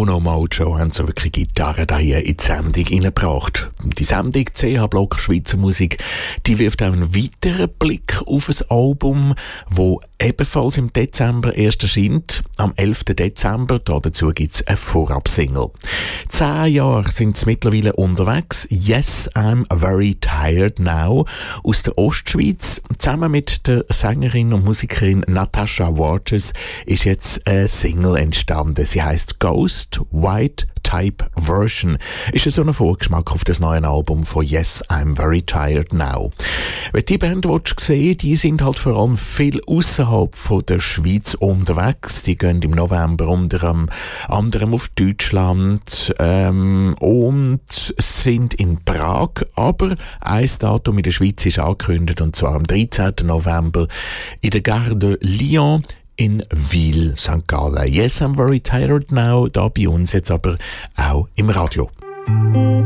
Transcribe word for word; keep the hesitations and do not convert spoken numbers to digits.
Mono Mojo haben so wirklich Gitarre da hier in die Sendung reingebracht. Die Sendung C H Block Schweizer Musik, die wirft auch einen weiteren Blick auf ein Album, wo ebenfalls im Dezember erst erscheint. Am elften Dezember, da dazu gibt es eine Vorabsingle. Zehn Jahre sind sie mittlerweile unterwegs. Yes, I'm very tired now. Aus der Ostschweiz. Zusammen mit der Sängerin und Musikerin Natasha Waters ist jetzt eine Single entstanden. Sie heisst Ghost White Type Version. Ist so ein Vorgeschmack auf das neue Album von Yes, I'm very tired now. Wenn die Band sehen, die sind halt vor allem viel außerhalb von der Schweiz unterwegs. Die gehen im November unter anderem auf Deutschland ähm, und sind in Prag. Aber ein Datum in der Schweiz ist angekündigt, und zwar am dreizehnten November in der Gare de Lyon in Wil, Sankt Gallen. Yes, I'm very tired now, da bei uns jetzt aber auch im Radio.